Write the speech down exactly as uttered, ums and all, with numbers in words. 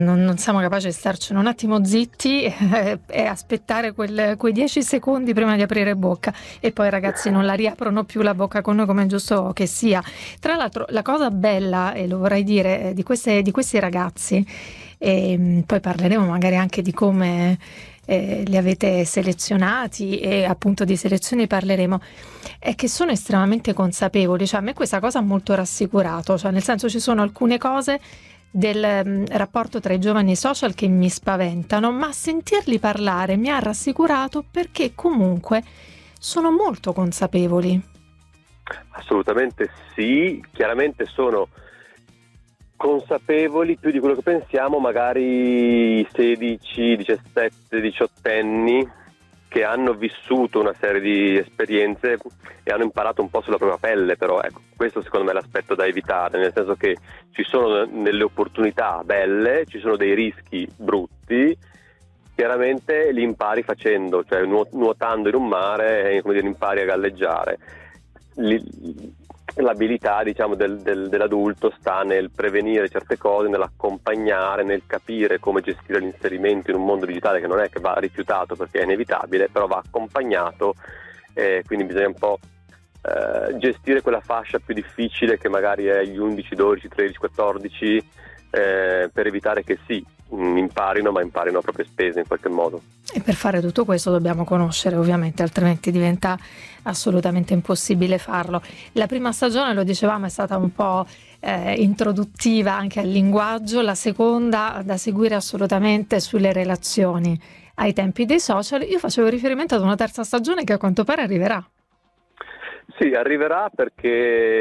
Non, non siamo capaci di starcene un attimo zitti eh, e aspettare quel, quei dieci secondi prima di aprire bocca, e poi i ragazzi non la riaprono più la bocca con noi, come è giusto che sia. Tra l'altro la cosa bella, e lo vorrei dire, eh, di, queste, di questi ragazzi, e poi parleremo magari anche di come eh, li avete selezionati, e appunto di selezioni parleremo, è che sono estremamente consapevoli. Cioè, a me questa cosa ha molto rassicurato, cioè nel senso, ci sono alcune cose del mh, rapporto tra i giovani e i social che mi spaventano, ma sentirli parlare mi ha rassicurato, perché comunque sono molto consapevoli. Assolutamente sì, chiaramente sono consapevoli più di quello che pensiamo, magari sedici, diciassette, diciottenni che hanno vissuto una serie di esperienze e hanno imparato un po' sulla propria pelle. Però ecco, questo secondo me è l'aspetto da evitare, nel senso che ci sono delle opportunità belle, ci sono dei rischi brutti, chiaramente li impari facendo, cioè nuotando in un mare, come dire, impari a galleggiare. Li- L'abilità, diciamo, del, del, dell'adulto sta nel prevenire certe cose, nell'accompagnare, nel capire come gestire l'inserimento in un mondo digitale che non è che va rifiutato perché è inevitabile, però va accompagnato, eh, quindi bisogna un po' eh, gestire quella fascia più difficile che magari è gli undici, dodici, tredici, quattordici, eh, per evitare che sì, mh, imparino, ma imparino a proprie spese in qualche modo. E per fare tutto questo dobbiamo conoscere, ovviamente, altrimenti diventa assolutamente impossibile farlo. La prima stagione, lo dicevamo, è stata un po' eh, introduttiva anche al linguaggio, la seconda da seguire assolutamente sulle relazioni ai tempi dei social. Io facevo riferimento ad una terza stagione che a quanto pare arriverà. Sì, arriverà perché